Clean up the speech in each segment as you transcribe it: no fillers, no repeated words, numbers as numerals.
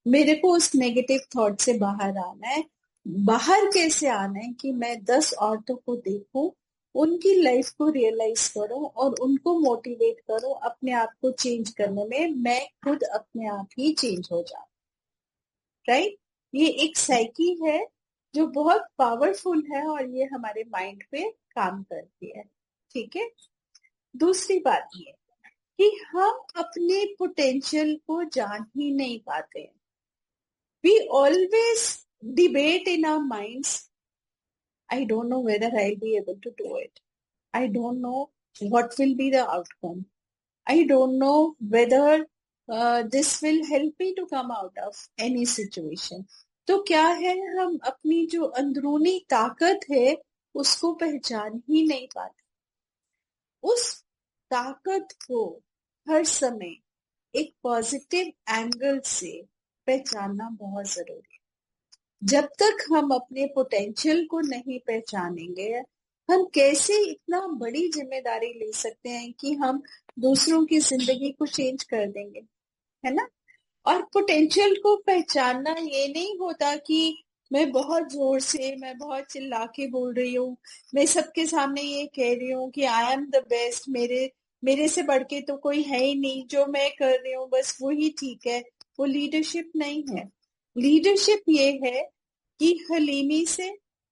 मेरे को उस नेगेटिव थॉट से बाहर आना है। बाहर कैसे आना है कि मैं 10 औरतों को देखूं, उनकी लाइफ को रियलाइज करूं और उनको मोटिवेट करूं अपने आप को चेंज करने में, मैं खुद अपने आप ही चेंज हो जाऊं। राइट? ये एक साइकी है जो बहुत पावरफुल है और ये हमारे माइंड पे काम करती है। ठीक है। दूसरी बात ये कि हम अपने पोटेंशियल को जान ही नहीं पाते हैं। We always debate in our minds. I don't know whether I'll be able to do it. I don't know what will be the outcome. I don't know whether this will help me to come out of any situation. तो क्या है, हम अपनी जो अंदरूनी ताकत है उसको पहचान ही नहीं पाते। उस ताकत को हर समय एक पॉजिटिव एंगल से पहचानना बहुत जरूरी है। जब तक हम अपने पोटेंशियल को नहीं पहचानेंगे, हम कैसे इतना बड़ी जिम्मेदारी ले सकते हैं कि हम दूसरों की जिंदगी को चेंज कर देंगे, है ना? और पोटेंशियल को पहचानना ये नहीं होता कि मैं बहुत जोर से, मैं बहुत चिल्ला के बोल रही हूँ, मैं सबके सामने ये कह रही हूँ कि आई एम द बेस्ट, मेरे से बढ़ के तो कोई है ही नहीं, जो मैं कर रही हूँ बस वही ठीक है। वो लीडरशिप नहीं है। लीडरशिप ये है कि हलीमी से,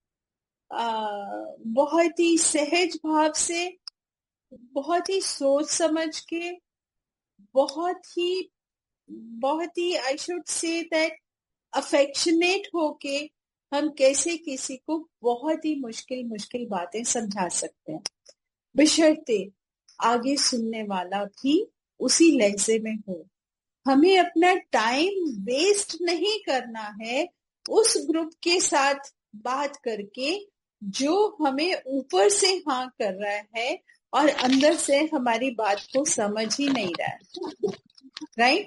बहुत ही सहज भाव से, बहुत ही सोच समझ के, बहुत ही I should say that affectionate होके हम कैसे किसी को बहुत ही मुश्किल मुश्किल बातें समझा सकते हैं, बशर्ते आगे सुनने वाला भी उसी लहजे में हो। हमें अपना टाइम वेस्ट नहीं करना है उस ग्रुप के साथ बात करके जो हमें ऊपर से हाँ कर रहा है और अंदर से हमारी बात को समझ ही नहीं रहा है। राइट?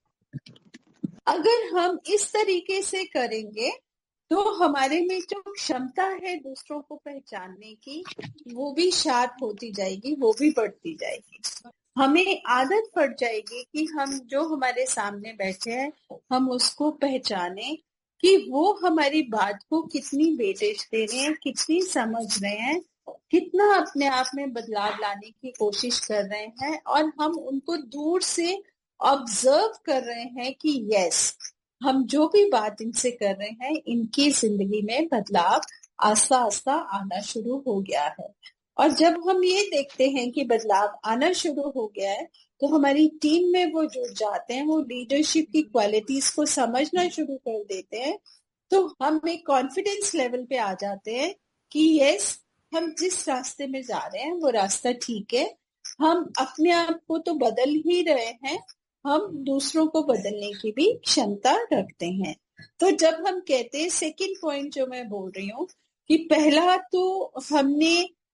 अगर हम इस तरीके से करेंगे तो हमारे में जो क्षमता है दूसरों को पहचानने की, वो भी शार्प होती जाएगी, वो भी बढ़ती जाएगी। हमें आदत पड़ जाएगी कि हम जो हमारे सामने बैठे हैं हम उसको पहचाने कि वो हमारी बात को कितनी वेटेज दे रहे हैं, कितनी समझ रहे हैं, कितना अपने आप में बदलाव लाने की कोशिश कर रहे हैं, और हम उनको दूर से ऑब्जर्व कर रहे हैं कि यस, हम जो भी बात इनसे कर रहे हैं इनकी जिंदगी में बदलाव आस्ता आस्ता आना शुरू हो गया है। और जब हम ये देखते हैं कि बदलाव आना शुरू हो गया है तो हमारी टीम में वो जुड़ जाते हैं, वो लीडरशिप की क्वालिटीज को समझना शुरू कर देते हैं, तो हम एक कॉन्फिडेंस लेवल पे आ जाते हैं कि यस, हम जिस रास्ते में जा रहे हैं वो रास्ता ठीक है। हम अपने आप को तो बदल ही रहे हैं, हम दूसरों को बदलने की भी क्षमता रखते हैं। तो जब हम कहते हैं, सेकंड पॉइंट जो मैं बोल रही हूँ कि पहला तो हमने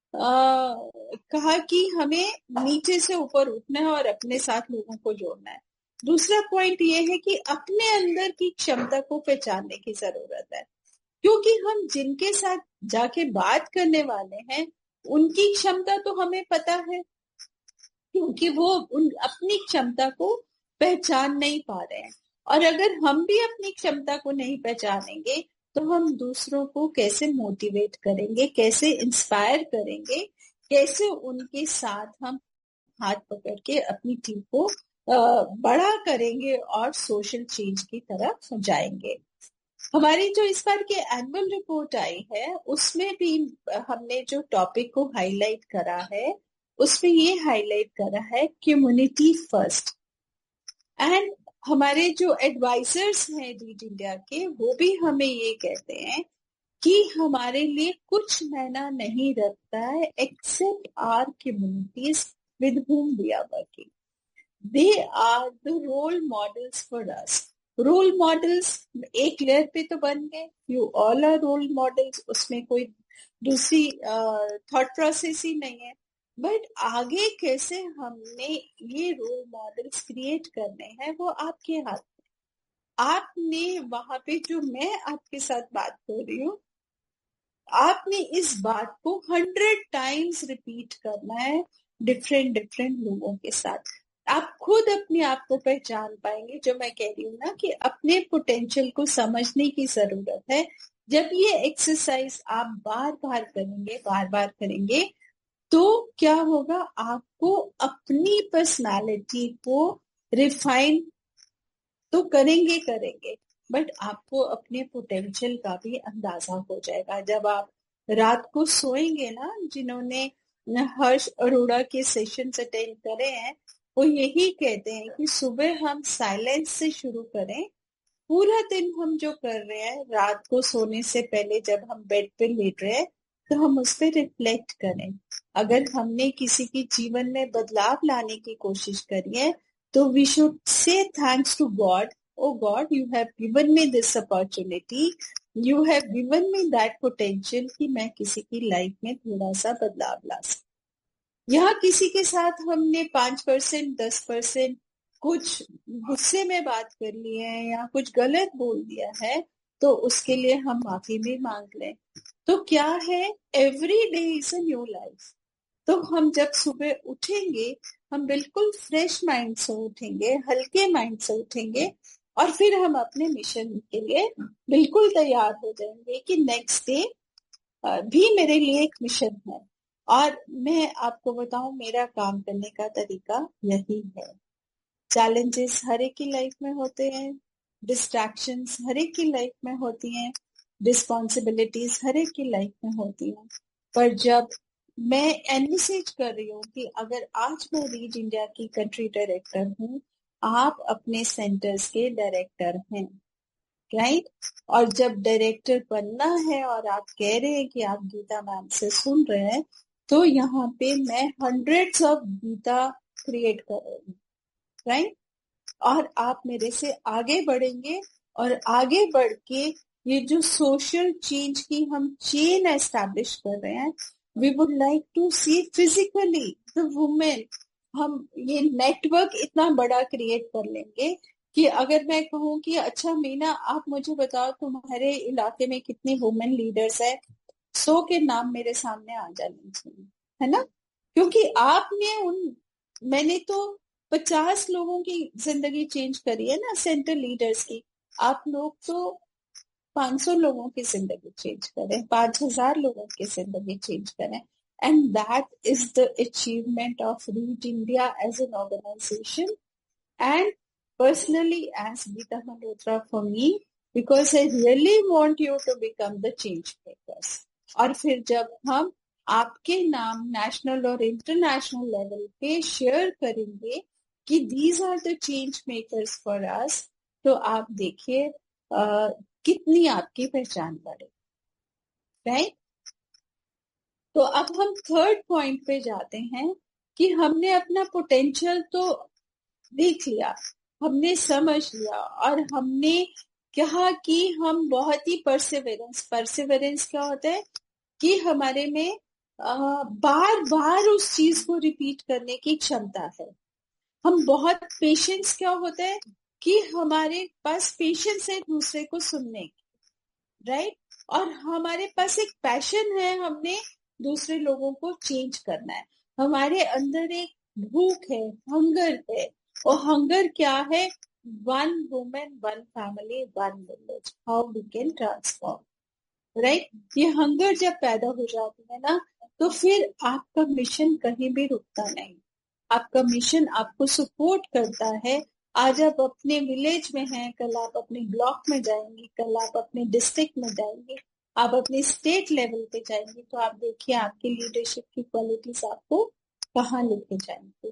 कहा कि हमें नीचे से ऊपर उठना है और अपने साथ लोगों को जोड़ना है। दूसरा पॉइंट ये है कि अपने अंदर की क्षमता को पहचानने की जरूरत है, क्योंकि हम जिनके साथ जाके बात करने वाले हैं उनकी क्षमता तो हमें पता है, क्योंकि वो अपनी क्षमता को पहचान नहीं पा रहे हैं। और अगर हम भी अपनी क्षमता को नहीं पहचानेंगे तो हम दूसरों को कैसे मोटिवेट करेंगे, कैसे इंस्पायर करेंगे, कैसे उनके साथ हम हाथ पकड़ के अपनी टीम को बड़ा करेंगे और सोशल चेंज की तरफ जाएंगे। हमारी जो इस बार की एनुअल रिपोर्ट आई है उसमें भी हमने जो टॉपिक को हाईलाइट करा है उसमें ये हाईलाइट करा है कम्युनिटी फर्स्ट। एंड हमारे जो एडवाइजर्स हैं रीड इंडिया के, वो भी हमें ये कहते हैं कि हमारे लिए कुछ मायना नहीं रखता है accept our communities with whom we are working. They are the role models for us. Role models एक लेयर पे तो बन गए, you all are role models, उसमें कोई दूसरी थॉट प्रोसेस ही नहीं है। बट आगे कैसे हमने ये रोल मॉडल्स क्रिएट करने हैं वो आपके हाथ में। आपने वहां पे, जो मैं आपके साथ बात कर रही हूँ, आपने इस बात को 100 टाइम्स रिपीट करना है डिफरेंट डिफरेंट लोगों के साथ। आप खुद अपने आप को पहचान पाएंगे। जो मैं कह रही हूँ ना कि अपने पोटेंशियल को समझने की जरूरत है। जब ये एक्सरसाइज आप बार बार करेंगे तो क्या होगा, आपको अपनी पर्सनालिटी को रिफाइन तो करेंगे, बट आपको अपने पोटेंशियल का भी अंदाजा हो जाएगा। जब आप रात को सोएंगे ना, जिन्होंने हर्ष अरोड़ा के सेशंस अटेंड करे हैं, वो यही कहते हैं कि सुबह हम साइलेंस से शुरू करें। पूरा दिन हम जो कर रहे हैं, रात को सोने से पहले जब हम बेड पे लेट रहे हैं, तो हम उस पर रिफ्लेक्ट करें। अगर हमने किसी की जीवन में बदलाव लाने की कोशिश करी है, तो we should say thanks to God. O God, you have given me this opportunity, you have given me that potential कि मैं किसी की लाइफ में थोड़ा सा बदलाव ला सकूं। यहाँ किसी के साथ हमने 5%, 10% कुछ गुस्से में बात कर ली है या कुछ गलत बोल दिया है, तो उसके लिए हम माफी भी मांग लें। तो क्या है, every day is a new life. तो हम जब सुबह उठेंगे, हम बिल्कुल फ्रेश माइंड से उठेंगे, हल्के माइंड से उठेंगे, और फिर हम अपने मिशन के लिए बिल्कुल तैयार हो जाएंगे कि नेक्स्ट डे भी मेरे लिए एक मिशन है। और मैं आपको बताऊं, मेरा काम करने का तरीका यही है। चैलेंजेस हर एक की लाइफ में होते हैं, डिस्ट्रैक्शंस हर एक की लाइफ में होती हैं, रिस्पॉन्सिबिलिटीज हर एक की लाइफ में होती हैं। पर जब मैं एनविसेज कर रही हूँ कि अगर आज मैं रीड इंडिया की कंट्री डायरेक्टर हूँ, आप अपने सेंटर्स के डायरेक्टर हैं, राइट? और जब डायरेक्टर बनना है और आप कह रहे हैं कि आप गीता मैम से सुन रहे हैं, तो यहाँ पे मैं हंड्रेड्स ऑफ गीता क्रिएट कर रही हूँ, राइट? और आप मेरे से आगे बढ़ेंगे, और आगे बढ़ के ये जो सोशल चेंज की हम चेन एस्टैब्लिश कर रहे हैं, we would like to C physically the women. हम ये नेटवर्क इतना बड़ा क्रिएट कर लेंगे कि अगर मैं कहूँ कि अच्छा मीना, आप मुझे बताओ तुम्हारे इलाके में कितने वुमेन लीडर्स है, 100 के नाम मेरे सामने आ जाने चाहिए, है ना? क्योंकि आपने मैंने तो 50 लोगों की जिंदगी चेंज करी है ना, सेंटर लीडर्स की। आप लोग तो 500 लोगों की जिंदगी चेंज करें, 5000 लोगों की जिंदगी चेंज करें। And that is the achievement of read India as an organisation, and personally as Geeta Malhotra for me, because I really want you to become the change makers. और फिर जब हम आपके नाम नेशनल और इंटरनेशनल लेवल पे share करेंगे कि these are the change makers for us, तो आप देखिए कितनी आपकी पहचान बढ़े, राइट? तो अब हम थर्ड पॉइंट पे जाते हैं कि हमने अपना पोटेंशियल तो देख लिया, हमने समझ लिया, और हमने कहा कि हम बहुत ही परसिवरेंस क्या होता है कि हमारे में बार बार उस चीज को रिपीट करने की क्षमता है। हम बहुत पेशेंस क्या होता है कि हमारे पास पेशेंस है दूसरे को सुनने की, राइट? और हमारे पास एक पैशन है, हमने दूसरे लोगों को चेंज करना है। हमारे अंदर एक भूख है, हंगर है। और हंगर क्या है? One women, one family, one village, how we can transform, right? ये हंगर जब पैदा हो जाती है ना, तो फिर आपका मिशन कहीं भी रुकता नहीं। आपका मिशन आपको सपोर्ट करता है। आज आप अपने विलेज में हैं, कल आप अपने ब्लॉक में जाएंगे, कल आप अपने डिस्ट्रिक्ट में जाएंगे, आप अपने स्टेट लेवल पे जाएंगे, तो आप देखिए आपकी लीडरशिप की क्वालिटीज आपको कहाँ लेके जाएंगे।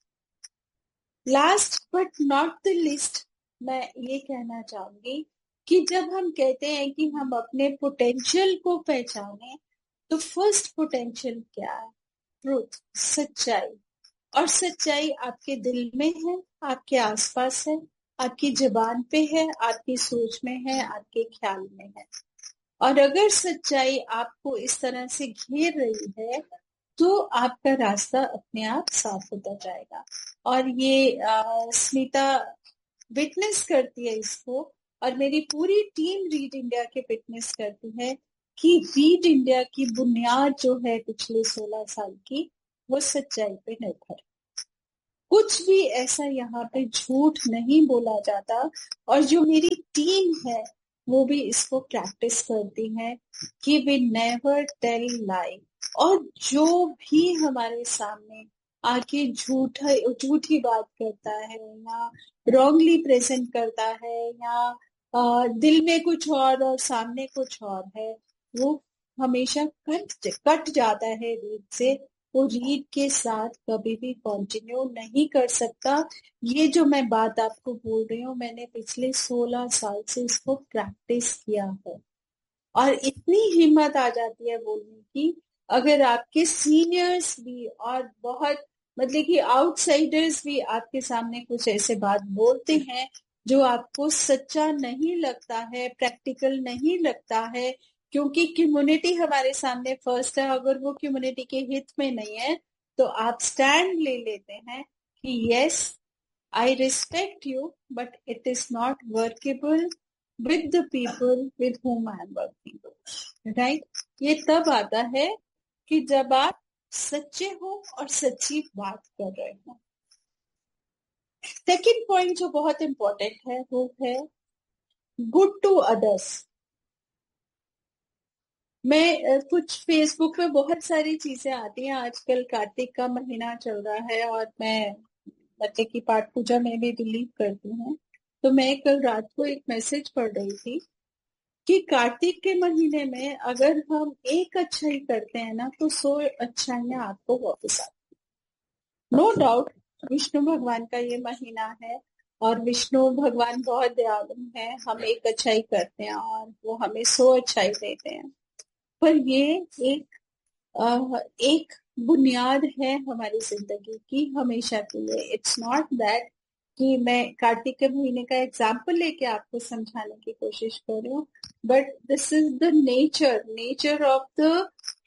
Last but not the list, मैं ये कहना चाहूंगी कि जब हम कहते हैं कि हम अपने पोटेंशियल को पहचाने, तो फर्स्ट पोटेंशियल क्या है? ट्रूथ, सच्चाई। और सच्चाई आपके दिल में है, आपके आसपास है, आपकी जुबान पे है, आपकी सोच में है, आपके ख्याल में है। और अगर सच्चाई आपको इस तरह से घेर रही है, तो आपका रास्ता अपने आप साफ होता जाएगा। और ये स्मिता विटनेस करती है इसको, और मेरी पूरी टीम रीड इंडिया के विटनेस करती है कि रीड इंडिया की बुनियाद जो है पिछले 16 साल की, वो सच्चाई पे निर्भर है। कुछ भी ऐसा यहाँ पे झूठ नहीं बोला जाता। और जो मेरी टीम है वो भी इसको प्रैक्टिस करती है कि वी नेवर टेल लाई। और जो भी हमारे सामने आके झूठी बात करता है या रॉन्गली प्रेजेंट करता है या दिल में कुछ और सामने कुछ और है, वो हमेशा कट जाता है रीत से। वो रीत के साथ कभी भी कंटिन्यू नहीं कर सकता। ये जो मैं बात आपको बोल रही हूँ, मैंने पिछले 16 साल से इसको प्रैक्टिस किया है। और इतनी हिम्मत आ जाती है बोलने की, अगर आपके सीनियर्स भी और बहुत मतलब कि आउटसाइडर्स भी आपके सामने कुछ ऐसे बात बोलते हैं जो आपको सच्चा नहीं लगता है, प्रैक्टिकल नहीं लगता है, क्योंकि कम्युनिटी हमारे सामने फर्स्ट है, अगर वो कम्युनिटी के हित में नहीं है तो आप स्टैंड ले लेते हैं कि yes, I respect you but it is not workable with the people with whom I am working, right? ये तब आता है कि जब आप सच्चे हो और सच्ची बात कर रहे हो। सेकंड पॉइंट जो बहुत इंपॉर्टेंट है वो है गुड टू अदर्स। मैं कुछ फेसबुक पे बहुत सारी चीजें आती हैं, आजकल कार्तिक का महीना चल रहा है और मैं मतलब की पाठ पूजा में भी बिलीव करती हूँ। तो मैं कल रात को एक मैसेज पढ़ रही थी कि कार्तिक के महीने में अगर हम एक अच्छाई करते हैं ना तो 100 अच्छाइयां आपको वापस आती। नो डाउट विष्णु भगवान का ये महीना है और विष्णु भगवान बहुत दयालु है। हम एक अच्छाई करते हैं और वो हमें 100 अच्छाई देते हैं। पर ये एक बुनियाद है हमारी जिंदगी की हमेशा के लिए। इट्स नॉट दैट कि मैं कार्तिक के महीने का एग्जाम्पल लेके आपको समझाने की कोशिश कर रही हूँ, but this is the nature of the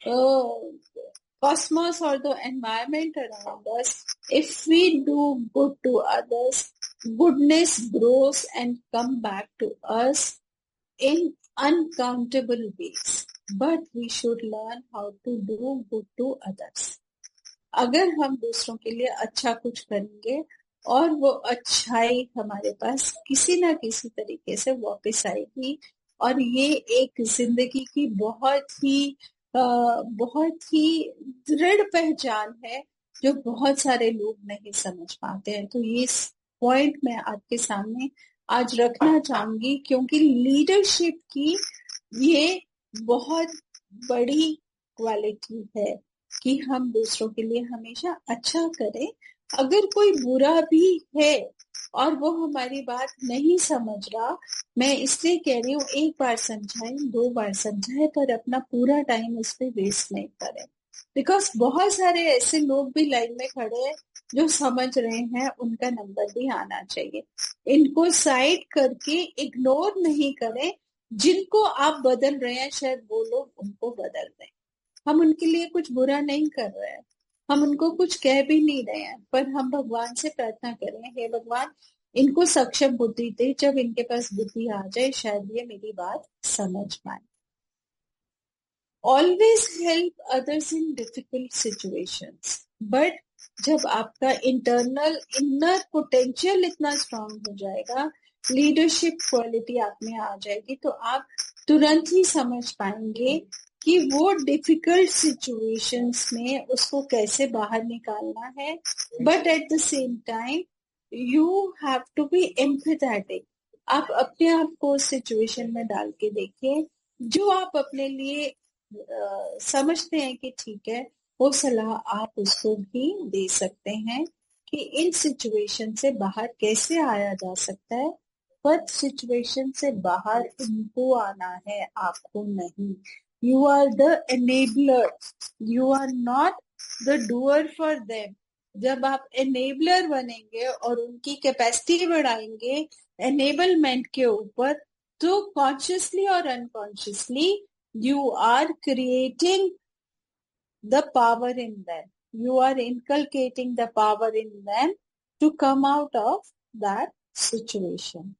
cosmos or the environment around us. If we do good to others, goodness grows and come back to us in uncountable ways. But we should learn how to do good to others. अगर हम दूसरों के लिए अच्छा कुछ करेंगे और वो अच्छाई हमारे पास किसी ना किसी तरीके से वापस आएगी। और ये एक जिंदगी की बहुत ही दृढ़ पहचान है जो बहुत सारे लोग नहीं समझ पाते हैं। तो ये पॉइंट मैं आपके सामने आज रखना चाहूंगी, क्योंकि लीडरशिप की ये बहुत बड़ी क्वालिटी है कि हम दूसरों के लिए हमेशा अच्छा करें। अगर कोई बुरा भी है और वो हमारी बात नहीं समझ रहा, मैं इसलिए कह रही हूँ एक बार समझाएं, 2 बार समझाएं, पर अपना पूरा टाइम इस पे वेस्ट नहीं करें। बिकॉज बहुत सारे ऐसे लोग भी लाइन में खड़े हैं जो समझ रहे हैं, उनका नंबर भी आना चाहिए। इनको साइड करके इग्नोर नहीं करें। जिनको आप बदल रहे हैं शायद वो लोग उनको बदल दें। हम उनके लिए कुछ बुरा नहीं कर रहे हैं, हम उनको कुछ कह भी नहीं रहे हैं, पर हम भगवान से प्रार्थना करें, हे भगवान इनको सक्षम बुद्धि दे, जब इनके पास बुद्धि आ जाए शायद ये मेरी बात समझ पाए। Always help others in difficult situations, but जब आपका इनर पोटेंशियल इतना स्ट्रांग हो जाएगा, लीडरशिप क्वालिटी आप में आ जाएगी, तो आप तुरंत ही समझ पाएंगे कि वो डिफिकल्ट सिचुएशंस में उसको कैसे बाहर निकालना है। But at the same time you have to be empathetic. आप अपने आप को सिचुएशन में डाल के देखिए, जो आप अपने लिए समझते हैं कि ठीक है, वो सलाह आप उसको भी दे सकते हैं कि इन सिचुएशन से बाहर कैसे आया जा सकता है। पर सिचुएशन से बाहर इनको आना है, आपको नहीं। You are the enabler. You are not the doer for them. जब आप enabler बनेंगे और उनकी कैपेसिटी बढ़ाएंगे enablement के ऊपर, तो consciously और unconsciously you are creating the power in them. You are inculcating the power in them to come out of that situation.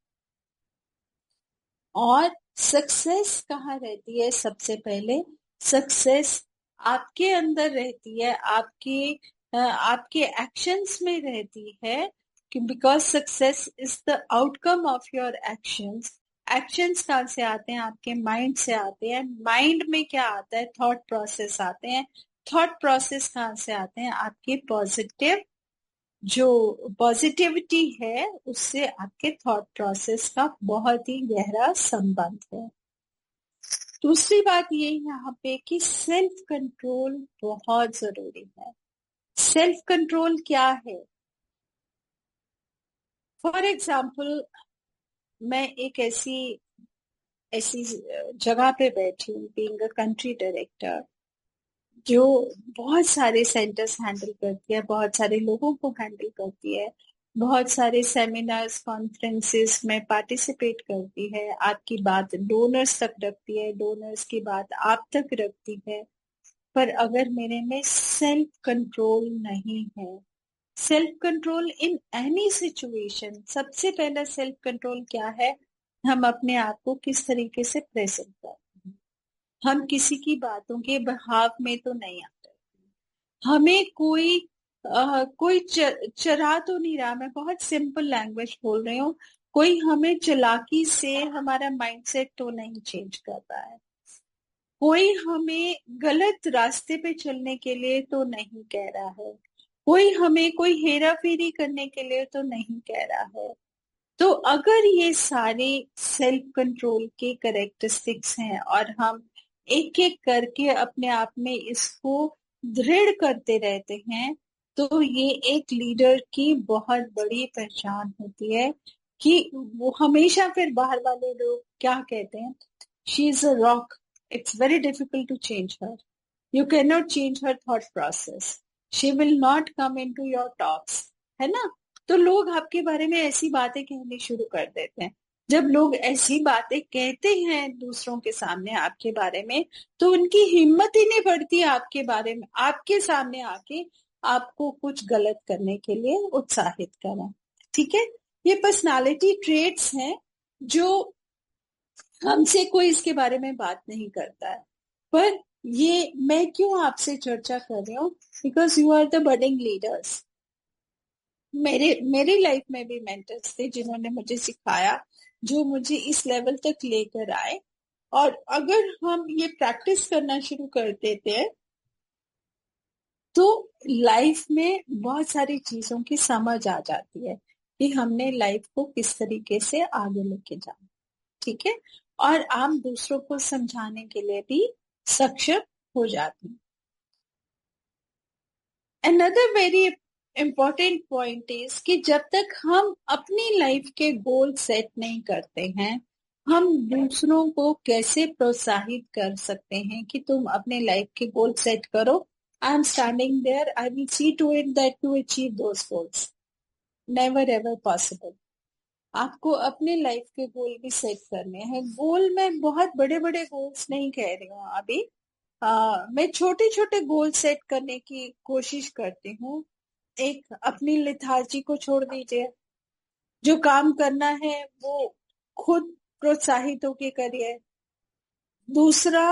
और सक्सेस कहाँ रहती है? सबसे पहले सक्सेस आपके अंदर रहती है, आपकी आपके एक्शंस में रहती है कि because success is the outcome of your actions. Actions कहाँ से आते हैं? आपके माइंड से आते हैं। माइंड में क्या आता है? थॉट प्रोसेस आते हैं। थॉट प्रोसेस कहाँ से आते हैं? आपके पॉजिटिव, जो पॉजिटिविटी है उससे आपके थॉट प्रोसेस का बहुत ही गहरा संबंध है। दूसरी बात ये यहाँ पे कि सेल्फ कंट्रोल बहुत जरूरी है। सेल्फ कंट्रोल क्या है? फॉर एग्जाम्पल, मैं एक ऐसी ऐसी जगह पे बैठी हूँ, बीइंग अ कंट्री डायरेक्टर, जो बहुत सारे सेंटर्स हैंडल करती है, बहुत सारे लोगों को हैंडल करती है, बहुत सारे सेमिनार्स कॉन्फ्रेंसेस में पार्टिसिपेट करती है, आपकी बात डोनर्स तक रखती है, डोनर्स की बात आप तक रखती है। पर अगर मेरे में सेल्फ कंट्रोल नहीं है, self control in any situation, सबसे पहला सेल्फ कंट्रोल क्या है? हम अपने आप को किस तरीके से प्रेजेंट करते हैं। हम किसी की बातों के बहाव में तो नहीं आते। हमें कोई चरा तो नहीं रहा। मैं बहुत सिंपल लैंग्वेज बोल रही हूँ। कोई हमें चालाकी से हमारा माइंडसेट तो नहीं चेंज कर रहा है। कोई हमें गलत रास्ते पे चलने के लिए तो नहीं कह रहा है। कोई हमें कोई हेरा फेरी करने के लिए तो नहीं कह रहा है। तो अगर ये सारे सेल्फ कंट्रोल के कैरेक्टरिस्टिक्स हैं और हम एक एक करके अपने आप में इसको दृढ़ करते रहते हैं, तो ये एक लीडर की बहुत बड़ी पहचान होती है कि वो हमेशा, फिर बाहर वाले लोग क्या कहते हैं, she is a rock, it's very difficult to change her, you can not change her thought process, she will not come in to your talks, है ना? तो लोग आपके बारे में ऐसी बातें कहनी शुरू कर देते हैं। जब लोग ऐसी बातें कहते हैं दूसरों के सामने आपके बारे में, तो उनकी हिम्मत ही नहीं बढ़ती आपके बारे में, आपके सामने आके आपको कुछ गलत करने के लिए उत्साहित करें। ठीक है? ये पर्सनालिटी ट्रेट्स हैं जो हमसे कोई इसके बारे में बात नहीं करता है। पर ये मैं क्यों आपसे चर्चा कर रही हूँ? Because you are the budding leaders. मेरी लाइफ में भी मेंटर्स थे जिन्होंने मुझे सिखाया, जो मुझे इस लेवल तक लेकर आए। और अगर हम ये प्रैक्टिस करना शुरू कर देते हैं, तो लाइफ में बहुत सारी चीजों की समझ आ जाती है कि हमने लाइफ को किस तरीके से आगे लेके जाना। ठीक है? और आप दूसरों को समझाने के लिए भी सक्षम हो जाते हैं। Another very important point is कि जब तक हम अपनी लाइफ के गोल सेट नहीं करते हैं, हम दूसरों को कैसे प्रोत्साहित कर सकते हैं कि तुम अपने लाइफ के गोल सेट करो? I am standing there, I will see to it that you achieve those goals. Never ever possible. आपको अपने लाइफ के गोल भी सेट करने हैं। गोल में बहुत बड़े बड़े गोल्स नहीं कह रही हूँ अभी। मैं छोटे छोटे गोल सेट करने की कोशिश करती हूँ। एक, अपनी लेथार्जी को छोड़ दीजिए। जो काम करना है वो खुद प्रोत्साहित होके करिए। दूसरा,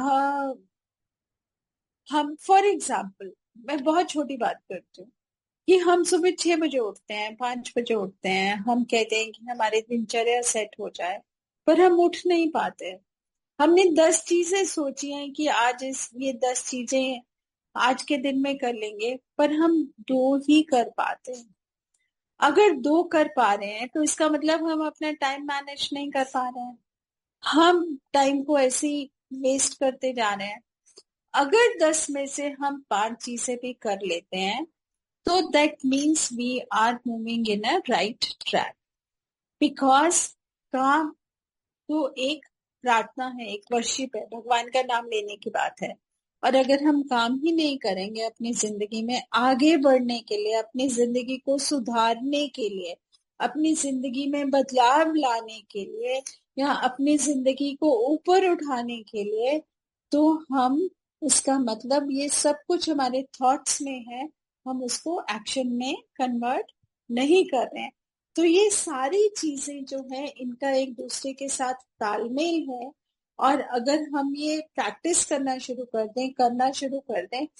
हम फॉर एग्जाम्पल, मैं बहुत छोटी बात करती हूँ कि हम सुबह 6 बजे उठते हैं, 5 बजे उठते हैं, हम कहते हैं कि हमारी दिनचर्या सेट हो जाए, पर हम उठ नहीं पाते। हमने 10 चीजें सोची हैं कि आज ये 10 चीजें आज के दिन में कर लेंगे, पर हम 2 ही कर पाते हैं। अगर 2 कर पा रहे हैं तो इसका मतलब हम अपना टाइम मैनेज नहीं कर पा रहे हैं। हम टाइम को ऐसे ही वेस्ट करते जा रहे हैं। अगर 10 में से हम 5 चीजें भी कर लेते हैं, तो that means we are moving in a right track. Because काम तो एक प्रार्थना है, एक वर्शिप है, भगवान का नाम लेने की बात है। और अगर हम काम ही नहीं करेंगे अपनी जिंदगी में आगे बढ़ने के लिए, अपनी जिंदगी को सुधारने के लिए, अपनी जिंदगी में बदलाव लाने के लिए, या अपनी जिंदगी को ऊपर उठाने के लिए, तो हम, उसका मतलब ये सब कुछ हमारे थॉट्स में है, हम उसको एक्शन में कन्वर्ट नहीं कर रहे हैं। तो ये सारी चीजें जो है, इनका एक दूसरे के साथ तालमेल है। और अगर हम ये प्रैक्टिस करना शुरू कर दें,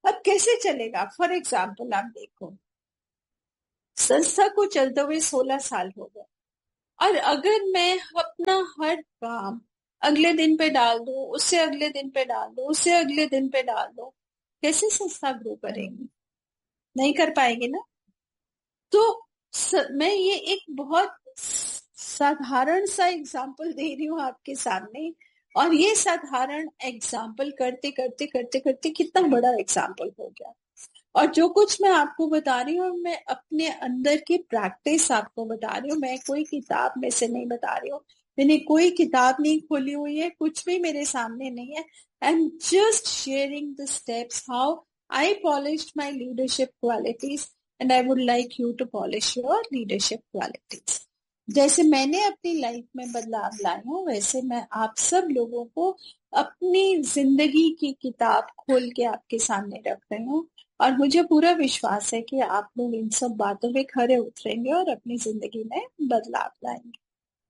अब कैसे चलेगा? फॉर एग्जाम्पल आप देखो, संस्था को चलते हुए 16 साल हो गए, और अगर मैं अपना हर काम अगले दिन पे डाल दूं, उससे अगले दिन पे डाल दूं, उससे अगले दिन पे डाल दूं, कैसे संस्था ग्रो करेगी? नहीं कर पाएगी ना। तो मैं ये एक बहुत साधारण सा एग्जाम्पल दे रही हूँ आपके सामने, और ये साधारण एग्जाम्पल करते करते करते करते कितना बड़ा एग्जाम्पल हो गया। और जो कुछ मैं आपको बता रही हूँ, मैं अपने अंदर की प्रैक्टिस आपको बता रही हूँ, मैं कोई किताब में से नहीं बता रही हूँ, मैंने कोई किताब नहीं खोली हुई है, कुछ भी मेरे सामने नहीं है। I am just sharing the steps how I polished my leadership qualities, and I would like you to polish your leadership qualities. जैसे मैंने अपनी लाइफ में बदलाव लाए हूँ, वैसे मैं आप सब लोगों को अपनी जिंदगी की किताब खोल के आपके सामने रख रही हूँ, और मुझे पूरा विश्वास है कि आप लोग इन सब बातों पे खरे उतरेंगे और अपनी जिंदगी में बदलाव लाएंगे।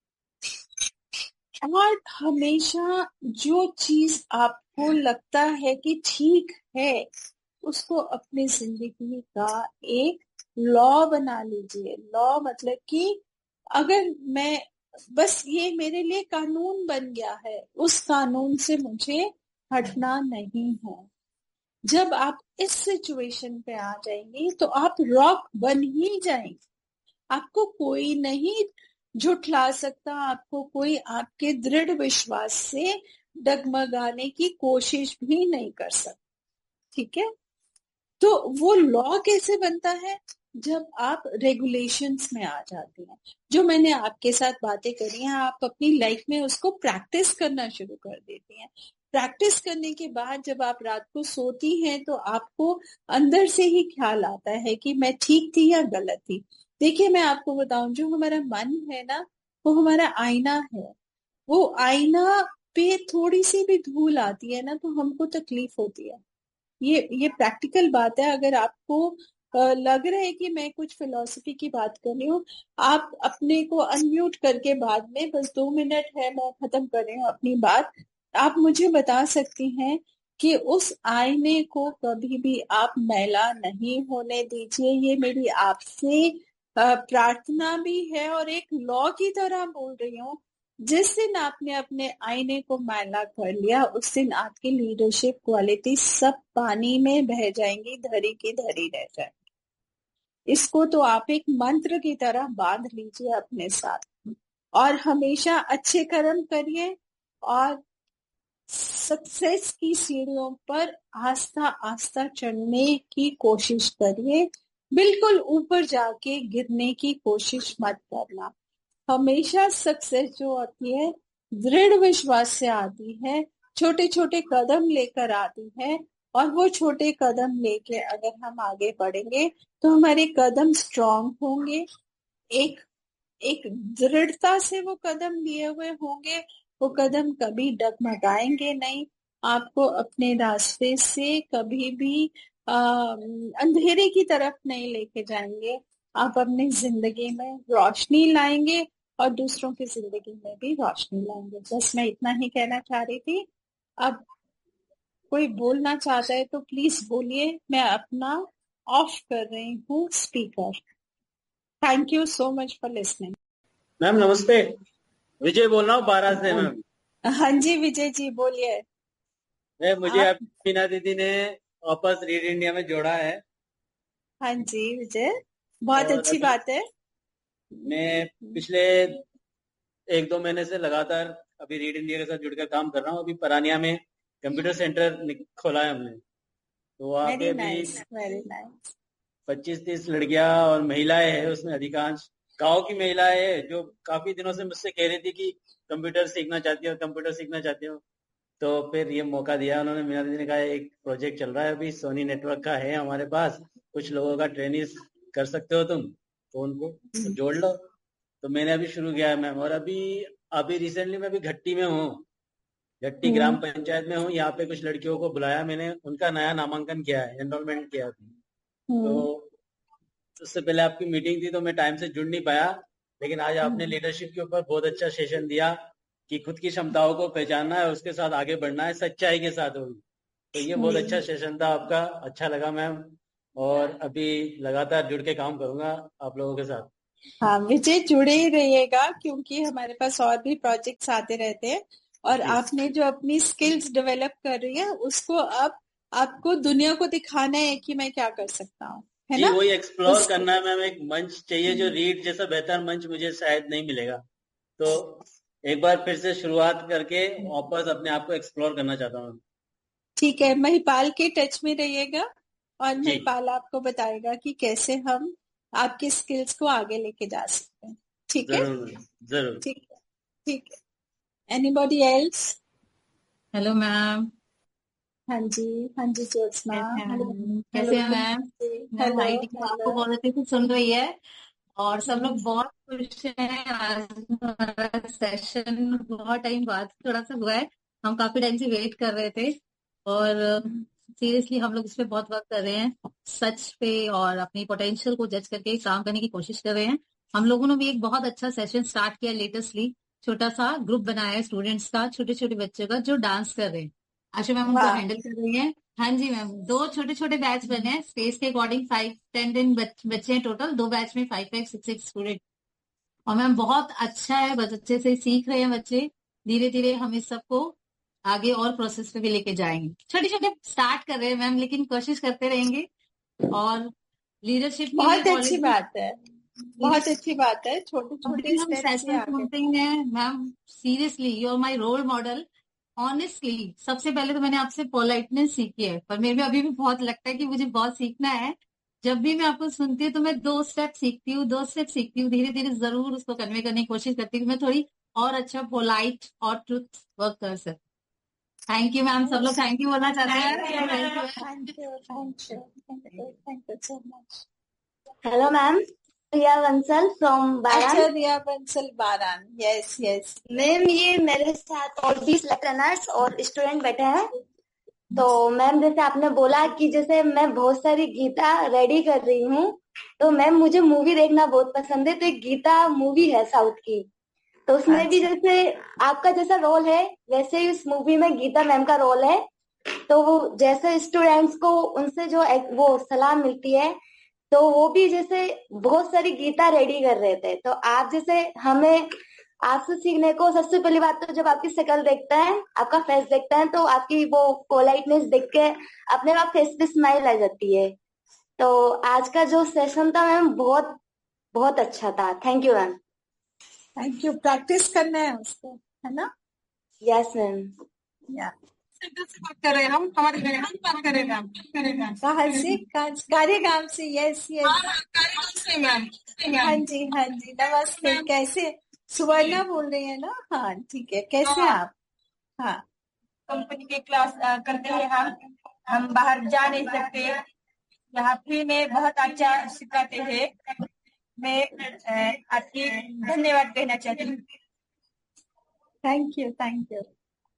और हमेशा जो चीज आपको लगता है कि ठीक है, उसको अपनी जिंदगी का एक लॉ बना लीजिए। लॉ मतलब कि अगर मैं, बस ये मेरे लिए कानून बन गया है, उस कानून से मुझे हटना नहीं है। जब आप इस सिचुएशन पे आ जाएंगे तो आप रॉक बन ही जाएंगे। आपको कोई नहीं झुठला सकता, आपको कोई आपके दृढ़ विश्वास से डगमगाने की कोशिश भी नहीं कर सकता। ठीक है? तो वो लॉ कैसे बनता है? जब आप रेगुलेशंस में आ जाते हैं। जो मैंने आपके साथ बातें करी हैं, आप अपनी लाइफ में उसको प्रैक्टिस करना शुरू कर देती हैं। प्रैक्टिस करने के बाद जब आप रात को सोती हैं तो आपको अंदर से ही ख्याल आता है कि मैं ठीक थी या गलत थी। देखिए, मैं आपको बताऊं, जो हमारा मन है ना, वो हमारा आईना है। वो आईना पे थोड़ी सी भी धूल आती है ना, तो हमको तकलीफ होती है। ये प्रैक्टिकल बात है। अगर आपको लग रहा है कि मैं कुछ फिलॉसफी की बात कर रही हूँ, आप अपने को अनम्यूट करके बाद में, बस 2 मिनट है, मैं खत्म कर रही हूँ अपनी बात, आप मुझे बता सकती हैं कि उस आईने को कभी भी आप मैला नहीं होने दीजिए। ये मेरी आपसे प्रार्थना भी है, और एक लॉ की तरह बोल रही हूँ। जिस दिन आपने अपने आईने को मैला कर लिया, उस दिन आपकी लीडरशिप क्वालिटी सब पानी में बह जाएंगी, धरी की धरी रह जाएंगी। इसको तो आप एक मंत्र की तरह बांध लीजिए अपने साथ, और हमेशा अच्छे कर्म करिए, और सक्सेस की सीढ़ियों पर आस्ता आस्ता चढ़ने की कोशिश करिए। बिल्कुल ऊपर जाके गिरने की कोशिश मत करना। हमेशा सक्सेस जो आती है, दृढ़ विश्वास से आती है, छोटे छोटे कदम लेकर आती है। और वो छोटे कदम लेके अगर हम आगे बढ़ेंगे तो हमारे कदम स्ट्रांग होंगे, एक एक दृढ़ता से वो कदम लिए हुए होंगे। वो कदम कभी डगमगाएंगे नहीं, आपको अपने रास्ते से कभी भी अंधेरे की तरफ नहीं लेके जाएंगे। आप अपनी जिंदगी में रोशनी लाएंगे, और दूसरों की जिंदगी में भी रोशनी लाएंगे। बस मैं इतना ही कहना चाह रही थी। अब कोई बोलना चाहता है तो प्लीज बोलिए। मैं अपना ऑफ कर रही हूँ speaker. Thank you so much for listening. Ma'am नमस्ते, विजय बोल रहा हूँ 12 से। मैम हाँ जी विजय जी, बोलिए। मुझे आप? आप मीना दीदी ने वापस रीड इंडिया में जोड़ा है। हाँ जी विजय, बहुत और अच्छी अभी बात है। मैं पिछले 1-2 महीने से लगातार अभी रीड इंडिया के साथ जुड़कर काम कर रहा हूँ। अभी परानिया में कंप्यूटर सेंटर खोला है हमने, तो वहाँ वेरी पे भी नाइस, वेरी नाइस। 25-30 लड़कियां और महिलाएं हैं। उसमें अधिकांश गांव की महिलाएं हैं जो काफी दिनों से मुझसे कह रही थी कि कंप्यूटर सीखना चाहती हो, कंप्यूटर सीखना चाहती हो। तो फिर ये मौका दिया उन्होंने। मीना दीदी ने कहा एक प्रोजेक्ट चल रहा है अभी सोनी नेटवर्क का है हमारे पास, कुछ लोगों का ट्रेनिंग कर सकते हो तुम, तो उनको जोड़ लो। तो मैंने अभी शुरू किया है मैम। और अभी अभी रिसेंटली मैं अभी घट्टी में हूँ, घट्टी ग्राम पंचायत में हूँ। यहाँ पे कुछ लड़कियों को बुलाया मैंने, उनका नया नामांकन किया है, एनरोलमेंट किया है। तो उससे पहले आपकी मीटिंग थी तो मैं टाइम से जुड़ नहीं पाया, लेकिन आज आपने लीडरशिप के ऊपर बहुत अच्छा सेशन दिया कि खुद की क्षमताओं को पहचानना है, उसके साथ आगे बढ़ना है, सच्चाई के साथ होगी। तो ये बहुत अच्छा सेशन था आपका, अच्छा लगा मैम। और अभी लगातार जुड़ के काम करूंगा आप लोगों के साथ। हाँ विजय, जुड़े ही रहिएगा क्योंकि हमारे पास और भी प्रोजेक्ट्स आते रहते हैं। और जी आपने जो अपनी स्किल्स डेवलप कर रही है उसको अब आपको दुनिया को दिखाना है कि मैं क्या कर सकता हूँ, है जी, ना? वही एक्सप्लोर उस करना है मैम। एक मंच चाहिए, जो रीड जैसा बेहतर मंच मुझे शायद नहीं मिलेगा। तो एक बार फिर से शुरुआत करके वापस अपने आप को एक्सप्लोर करना चाहता हूँ। ठीक है, महिपाल के टच में रहिएगा और जी महिपाल आपको बताएगा कि कैसे हम आपकी स्किल्स को आगे लेके जा सकते हैं। ठीक है? जरूर जरूर। ठीक है, ठीक है। Anybody else? Hello ma'am. हाँ जी, हाँ जी ज्योत्सना। हेलो, कैसे हेलो हैं ma'am? Ma'am hello hi team आपको हेलो। बहुत अच्छे से सुन रही है और सब लोग बहुत खुश हैं। आज हमारा सेशन बहुत टाइम बाद थोड़ा सा हुआ है, हम काफी टाइम से वेट कर रहे थे और सीरियसली हम लोग इस पे बहुत वर्क कर रहे हैं, सच पे और अपनी पोटेंशियल को जज करके काम करने की कोशिश कर रहे हैं। हम लोगों ने भी एक बहुत अच्छा सेशन स्टार्ट किया लेटेस्टली, छोटा सा ग्रुप बनाया है स्टूडेंट्स का, छोटे छोटे बच्चों का जो डांस कर रहे हैं। आशा मैम उनको वाह, हैंडल कर रही हैं। हाँ जी मैम, 2 छोटे छोटे बैच बने हैं स्पेस के अकॉर्डिंग, 5-10 बच्चे हैं टोटल, 2 बैच में 5-5-6 स्टूडेंट। और मैम बहुत अच्छा है, बस अच्छे से सीख रहे हैं बच्चे। धीरे धीरे हम इस सबको आगे और प्रोसेस पे भी लेके जाएंगे। छोटे छोटे स्टार्ट कर रहे हैं मैम, लेकिन कोशिश करते रहेंगे। और लीडरशिप के लिए बहुत अच्छी कॉलेज बात है, बहुत अच्छी बात है। छोटे छोटे हम स्टेप से सेशन आगे। सुनते हैं ma'am. Seriously you are my role model. Honestly सबसे पहले तो मैंने आपसे पोलाइटनेस सीखी है, पर मेरे में अभी भी बहुत लगता है कि मुझे बहुत सीखना है। जब भी मैं आपको सुनती हूँ तो मैं 2 स्टेप सीखती हूँ, 2 स्टेप सीखती हूँ, धीरे धीरे जरूर उसको कन्वे करने की कोशिश करती हूँ, मैं थोड़ी और अच्छा पोलाइट और ट्रुथ वर्क कर सकती। थैंक यू मैम, सब लोग थैंक यू बोलना चाहते हैं। Thank you, thank you, thank you so much. Hello, ma'am. Priya Bansal from अच्छा, Baran. रिया बंसल बारान। Yes yes. मैम ये मेरे साथ और 20 लेक्चरर्स और स्टूडेंट बैठे हैं। तो मैम जैसे आपने बोला कि जैसे मैं बहुत सारी गीता रेडी कर रही हूँ, तो मैम मुझे मूवी देखना बहुत पसंद है। तो एक गीता मूवी है साउथ की, तो उसमें भी जैसे आपका जैसा रोल है वैसे ही उस मूवी में गीता मैम का रोल है। तो वो जैसे स्टूडेंट्स को उनसे जो वो सलाह मिलती है, तो वो भी जैसे बहुत सारी गीता रेडी कर रहे थे। तो आप जैसे हमें आपसे सीखने को, सबसे पहली बात तो जब आपकी शक्ल देखता है, आपका फेस देखता है, तो आपकी वो पोलाइटनेस देख के अपने आप फेस पे स्माइल आ जाती है। तो आज का जो सेशन था मैम बहुत बहुत अच्छा था। Thank you ma'am. Thank you. Practice करना है उसको, है ना? Yes ma'am. या से बात कर रहे हैं हम, हमारे बात कर रहे हैं मैम। कहाँ से? कार्यगाम से। Yes yes. से मैम। हाँ जी, हाँ जी, नमस्ते। कैसे? सुवर्णा बोल रही है ना? हाँ ठीक है। कैसे हैं आप? हाँ, कंपनी के क्लास करते हैं हम बाहर जा नहीं सकते। यहाँ फ्री में बहुत अच्छा सिखाते हैं। मैं आपकी धन्यवाद कहना चाहती हूँ। Thank you, thank you.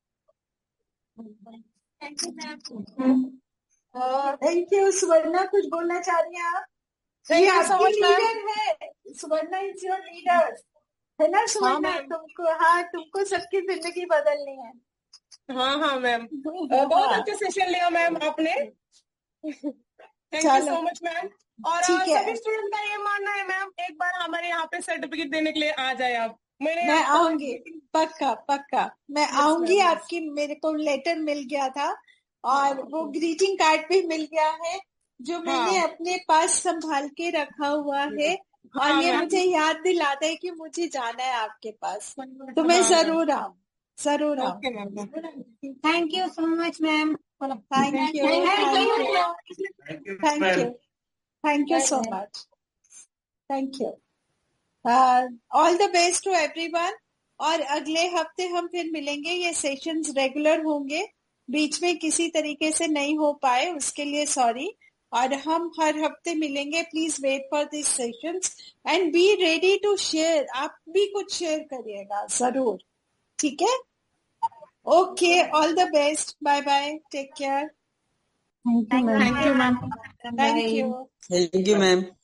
Thank you. सुवर्णा कुछ बोलना चाह रही हैं आप? ये आपकी लीडर है, सुवर्णा इज योर लीडर, है ना सुवर्णा? तुमको सबकी जिंदगी बदलनी है। हाँ मैम, बहुत अच्छा सेशन लिया मैम आपने। Thank you so much ma'am. और सभी स्टूडेंट का ये मानना है मैम, एक बार हमारे यहाँ पे सर्टिफिकेट देने के लिए आ जाए आप। मैं आऊंगी, पक्का पक्का मैं आऊंगी। आपकी मेरे को लेटर मिल गया था और वो ग्रीटिंग कार्ड भी मिल गया है, जो मैंने अपने पास संभाल के रखा हुआ है। और ये मुझे याद दिलाता है कि मुझे जाना है आपके पास, तो मैं जरूर आऊँ, जरूर आऊँ। Thank you so much ma'am. Thank you, thank you, thank you so much. Thank you. All the best to everyone. और अगले हफ्ते हम फिर मिलेंगे। ये सेशंस रेगुलर होंगे, बीच में किसी तरीके से नहीं हो पाए उसके लिए सॉरी। और हम हर हफ्ते मिलेंगे। Please wait for this sessions and be ready to share. आप भी कुछ शेयर करिएगा जरूर, ठीक है? Okay, all the best. Bye bye, take care. Thank you ma'am. Thank you. Thank you ma'am.